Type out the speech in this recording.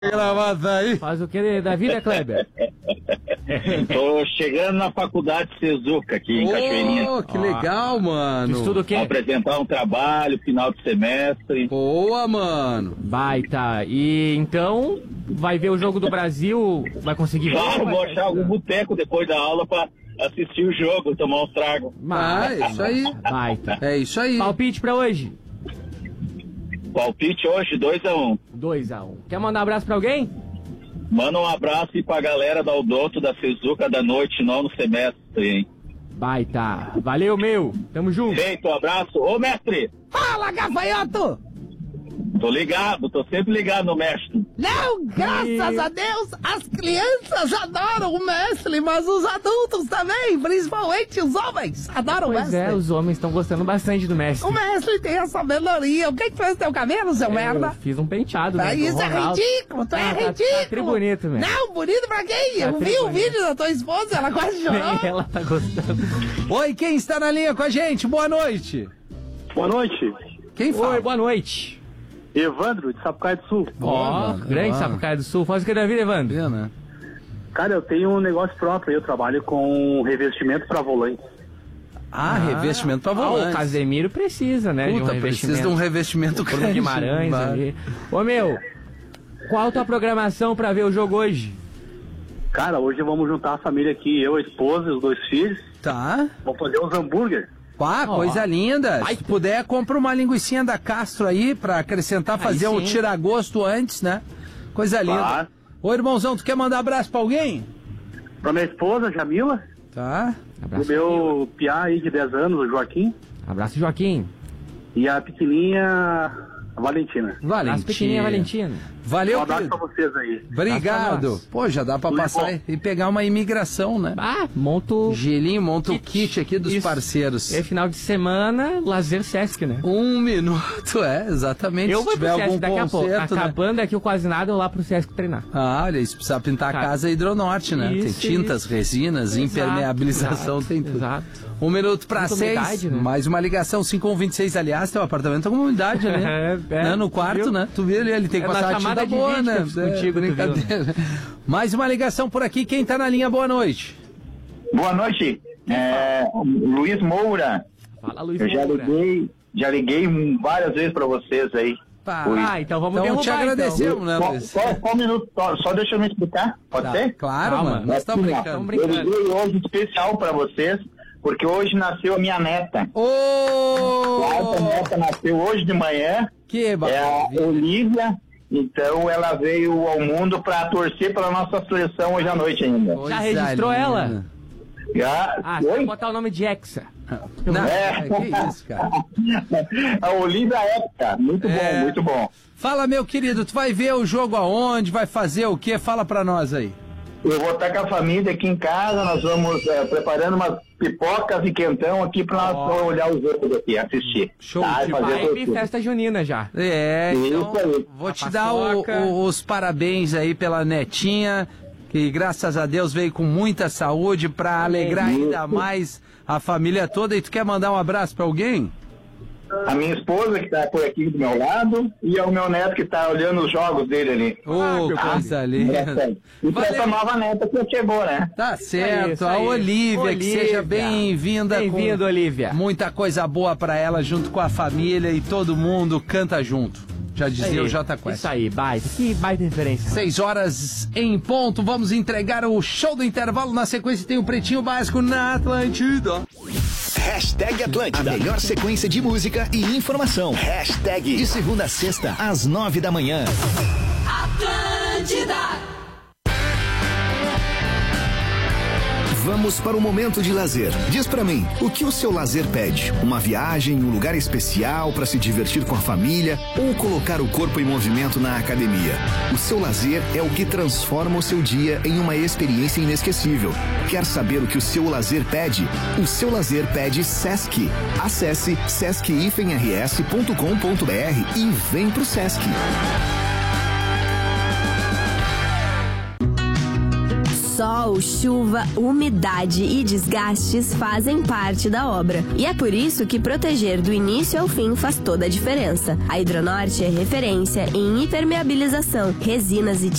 Gravado aí. Faz o que da vida, Kleber? Tô chegando na faculdade Sezuca aqui em Cachoeirinha. Oh, que legal, mano. Estuda o quê? Vou apresentar um trabalho, final de semestre. Boa, mano. Baita. E então, vai ver o jogo do Brasil? Vai conseguir ver? Vou achar algum boteco depois da aula pra assistir o jogo, tomar uns tragos. É isso aí. Baita. É isso aí. Palpite pra hoje? Palpite hoje, 2-1. 2-1. Quer mandar um abraço pra alguém? Manda um abraço aí pra galera da Odonto, da Sezuca da noite, nono semestre, hein? Baita. Valeu, meu. Tamo junto. Feito, um abraço. Ô, mestre! Fala, gafanhoto! Tô ligado, tô sempre ligado no mestre. Não, graças a Deus, as crianças adoram o mestre, mas os adultos também, principalmente os homens, adoram o Pois mestre. é, os homens estão gostando bastante do mestre. O mestre tem essa sabedoria. O que fez teu cabelo, seu merda? Eu fiz um penteado, né? Isso do é Ronaldo. ridículo, tu é Tá ridículo. tri bonito, mesmo. Não, bonito pra quem? Tá Eu tri vi o bonito. vídeo da tua esposa, ela quase chorou. Ela tá gostando. Oi, quem está na linha com a gente? Boa noite. Boa noite, Quem fala? Oi, boa noite. Evandro, de Sapucaia do Sul. Ó, mano, grande mano. Sapucaia do Sul. Faz o que da vida, Evandro? Pena. Cara, eu tenho um negócio próprio, eu trabalho com revestimento para volante. Revestimento pra O volante. Casemiro precisa, né? Puta, de um precisa de um revestimento Bruno grande. Guimarães Vai. ali. Ô, meu, qual a tua programação pra ver o jogo hoje? Cara, hoje vamos juntar a família aqui, eu, a esposa e os 2 filhos. Tá. Vamos fazer uns hambúrguer. Pá, Ó. coisa linda. Vai. Se puder, compra uma linguicinha da Castro aí pra acrescentar, fazer um sim. tira-gosto antes, né? Coisa linda. Tá. Ô, irmãozão, tu quer mandar abraço pra alguém? Pra minha esposa, Jamila, Tá. o Abraço, meu piá aí de 10 anos, o Joaquim, Abraço, Joaquim. e a pequenininha, a Valentina. Abraço, pequenininha Valentina. Valeu, Um abraço querido. pra vocês aí. Obrigado. Abraço pra nós. Pô, já dá pra Tudo passar bom. e pegar uma imigração, né? Monto... Gelinho, monta o kit aqui dos Isso. parceiros. É final de semana, lazer Sesc, né? 1 minuto, exatamente. Eu Se vou tiver pro Sesc algum daqui a pouco. concerto, né? Acabando aqui o quase nada, eu lá pro Sesc treinar. Ah, olha, se precisar pintar a Cara, casa é Hidronorte, né? isso, Tem tintas, isso. resinas, Exato, impermeabilização, exato, tem tudo. exato. 1 minuto pra Muita 6, umidade, né? mais uma ligação, 5126, aliás, teu apartamento tá com umidade, né? É, Né? No quarto, viu? né? Tu viu ele tem que É na passar a chamada tinta de boa, vídeo que né? eu fiz contigo, tu viu, brincadeira. Mais uma ligação por aqui, quem tá na linha, boa noite. Boa noite, Luiz Moura. Fala, Luiz Eu Moura. já liguei várias vezes pra vocês aí. Pá. Então vamos Então te derrubar, agradecemos, né, Luiz? Só um minuto, só deixa eu me explicar, pode Tá, ser? claro, Calma, mano, nós estamos Assim, ó, brincando. brincando. Eu liguei hoje especial pra vocês, porque hoje nasceu a minha neta. A Ô! neta nasceu hoje de manhã, Que é a maravilha. Olivia, então ela veio ao mundo pra torcer pela nossa seleção hoje à noite ainda. Coisa Já registrou linda. ela? Já, Você vai oi? botar o nome de Hexa. Não, É. que isso, cara. A Olivia Época, muito É. bom, muito bom. Fala, meu querido, tu vai ver o jogo aonde? Vai fazer o quê? Fala pra nós aí. Eu vou estar com a família aqui em casa, nós vamos preparando umas pipocas e quentão aqui pra nós olhar os jogos aqui, assistir. Show Tá, de fazer Vibe tudo. festa junina já. É, então, Isso aí. vou te A dar paçoca. os parabéns aí pela netinha, que graças a Deus veio com muita saúde pra Amém. alegrar ainda mais a família toda. E tu quer mandar um abraço pra alguém? A minha esposa que tá por aqui do meu lado e o meu neto que tá olhando os jogos dele ali. Ô, meu coisa linda. Engraçado. E pra essa nova neta que chegou, né? Tá certo, isso a aí. Olivia, que seja Olivia. bem-vinda. Bem-vindo, Olivia. Muita coisa boa pra ela, junto com a família, e todo mundo canta junto. Já dizia o Jota Quest. Isso aí, baita. Que baita referência. 6 horas em ponto, vamos entregar o show do intervalo. Na sequência tem o Pretinho Básico na Atlântida. Hashtag Atlântida. A melhor sequência de música e informação. Hashtag de segunda a sexta, às 9 da manhã. Atlântida. Vamos para o momento de lazer. Diz pra mim, o que o seu lazer pede? Uma viagem, um lugar especial para se divertir com a família ou colocar o corpo em movimento na academia? O seu lazer é o que transforma o seu dia em uma experiência inesquecível. Quer saber o que o seu lazer pede? O seu lazer pede Sesc. Acesse sesc-rs.com.br e vem pro Sesc. Sol, chuva, umidade e desgastes fazem parte da obra. E é por isso que proteger do início ao fim faz toda a diferença. A Hidronorte é referência em impermeabilização, resinas e